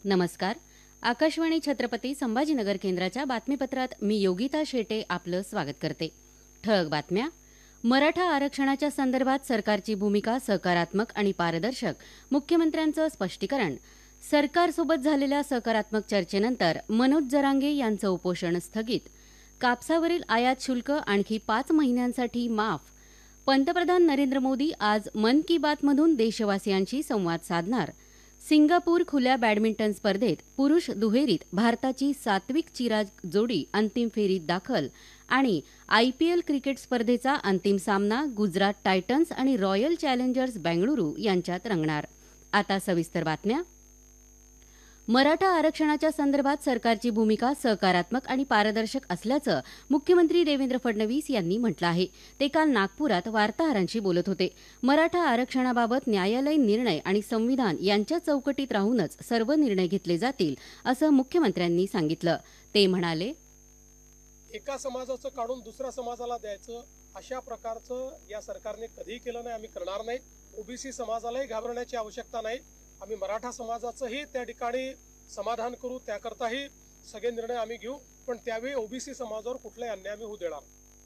नमस्कार. आकाशवाणी छत्रपती संभाजीनगर केंद्राच्या बातमीपत्रात मी योगिता शेटे आपलं स्वागत करते. ठळक बातम्या. मराठा आरक्षणाच्या संदर्भात सरकारची भूमिका सकारात्मक आणि पारदर्शक. मुख्यमंत्र्यांचं स्पष्टीकरण. सरकारसोबत झालेल्या सकारात्मक चर्चेनंतर मनोज जरांगे यांचं उपोषण स्थगित. कापसावरील आयात शुल्क आणखी 5 महिन्यांसाठी माफ. पंतप्रधान नरेंद्र मोदी आज मन की बातमधून देशवासियांशी संवाद साधणार. सिंगापूर खुल्या बॅडमिंटन स्पर्धेत पुरुष दुहेरीत भारताची सात्विक चिराग जोडी अंतिम फेरीत दाखल. आणि आयपीएल क्रिकेट स्पर्धेचा अंतिम सामना गुजरात टायटन्स आणि रॉयल चॅलेंजर्स बेंगळुरू यांच्यात रंगणार. आता सविस्तर बातम्या. मराठा आरक्षणाच्या संदर्भात सरकारची भूमिका सकारात्मक आणि पारदर्शक असल्याचं मुख्यमंत्री देवेंद्र फडणवीस यांनी म्हटलं आहे. ते काल नागपुरात वार्ताहरांशी बोलत होते. मराठा आरक्षणाबाबत न्यायालयीन निर्णय आणि संविधान यांच्या चौकटीत राहूनच सर्व निर्णय घेतले जातील, असं मुख्यमंत्र्यांनी सांगितलं. ते म्हणाले, एका समाजाचं काढून दुसऱ्या समाजाला द्यायचं अशा प्रकारचं या सरकारने कधीही केलं नाही, आम्ही करणार नाही. ओबीसी समाजालाही घाबरण्याची आवश्यकता नाही. आम्ही मराठा समाजाचंही त्या ठिकाणी समाधान करू, त्याकरताही सगळे निर्णय आम्ही घेऊ, पण त्यावेळी ओबीसी समाजावर कुठलाही अन्याय आम्ही होऊ देणार.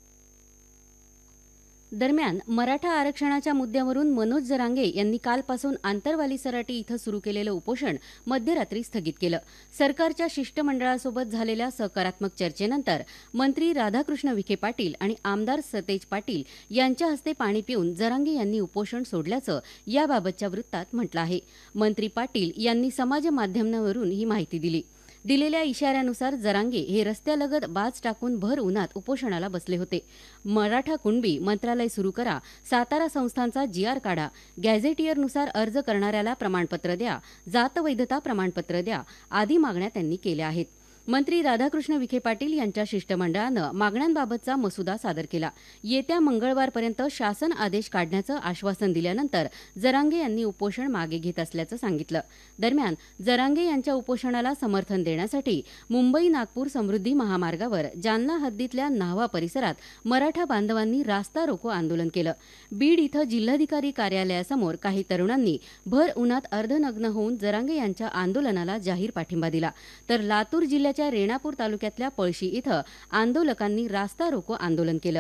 दरम्यान मराठा आरक्षणाच्या मुद्द्यावरून मनोज जरांगे यांनी कालपासून आंतरवाली सराटी इथं सुरू केलेलं उपोषण मध्यरात्री स्थगित केलं. सरकारच्या शिष्टमंडळासोबत झालेल्या सकारात्मक चर्चेनंतर मंत्री राधाकृष्ण विखे पाटील आणि आमदार सतेज पाटील यांच्या हस्ते पाणी पिऊन जरांगे यांनी उपोषण सोडल्याचं याबाबतच्या वृत्तात म्हटलं आहे. मंत्री पाटील यांनी समाजमाध्यमांवरून ही माहिती दिली. दिलेल्या इशाऱ्यानुसार जरांगे हे रस्त्यालगत बाज टाकून भर उन्हात उपोषणाला बसले होते. मराठा कुणबी मंत्रालय सुरू करा, सातारा संस्थांचा जीआर काढा, गॅझेटियरनुसार अर्ज करणाऱ्याला प्रमाणपत्र द्या, जातवैधता प्रमाणपत्र द्या आदी मागण्या त्यांनी केल्या आहेत. मंत्री राधाकृष्ण विखे पाटील यांच्या शिष्टमंडळानं मागण्यांबाबतचा मसुदा सादर केला. येत्या मंगळवारपर्यंत शासन आदेश काढण्याचं आश्वासन दिल्यानंतर जरांगे यांनी उपोषण मागे घेत असल्याचं सांगितलं. दरम्यान जरांगे यांच्या उपोषणाला समर्थन देण्यासाठी मुंबई नागपूर समृद्धी महामार्गावर जालना हद्दीतल्या न्हावा परिसरात मराठा बांधवांनी रास्ता रोको आंदोलन केलं. बीड इथं जिल्हाधिकारी कार्यालयासमोर काही तरुणांनी भर उन्हात अर्धनग्न होऊन जरांगे यांच्या आंदोलनाला जाहीर पाठिंबा दिला. तर लातूर जिल्ह्याच्या रेणापूर तालुक्यातल्या पळशी इथं आंदोलकांनी रास्ता रोको आंदोलन केलं.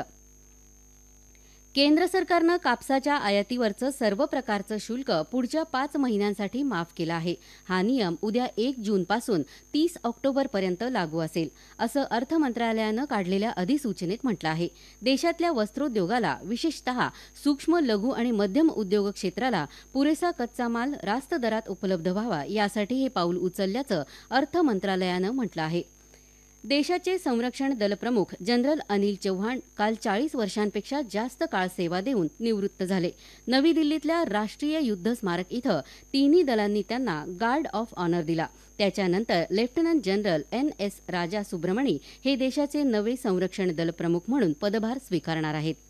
केंद्र सरकारनं कापसाच्या आयातीवरचं सर्व प्रकारचं शुल्क पुढच्या 5 महिन्यांसाठी माफ केलं आहे. हा नियम उद्या 1 जूनपासून 30 ऑक्टोबरपर्यंत लागू असेल, असं अर्थ मंत्रालयानं काढलेल्या अधिसूचनेत म्हटलं आहे. देशातल्या वस्त्रोद्योगाला, विशेषतः सूक्ष्म, लघु आणि मध्यम उद्योग क्षेत्राला पुरेसा कच्चा माल रास्त दरात उपलब्ध व्हावा यासाठी हे पाऊल उचलल्याचं अर्थ मंत्रालयानं म्हटलं आहे. देशाचे संरक्षण दलप्रमुख जनरल अनिल चौहान काल 40 वर्षांपेक्षा जास्त काळ सेवा देऊन निवृत्त झाले. नवी दिल्लीतल्या राष्ट्रीय युद्ध स्मारक इथं तिन्ही दलांनी त्यांना गार्ड ऑफ ऑनर दिला. त्याच्यानंतर लेफ्टनंट जनरल NS राजा सुब्रमणी हे देशाचे नवे संरक्षण दल प्रमुख म्हणून पदभार स्वीकारणार आहेत.